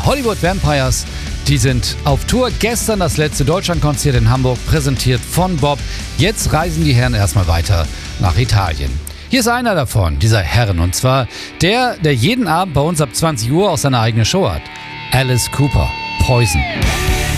Hollywood Vampires. Die sind auf Tour. Gestern das letzte Deutschlandkonzert in Hamburg, präsentiert von Bob. Jetzt reisen die Herren erstmal weiter nach Italien. Hier ist einer davon, dieser Herren, und zwar der jeden Abend bei uns ab 20 Uhr auch seine eigene Show hat. Alice Cooper, Poison.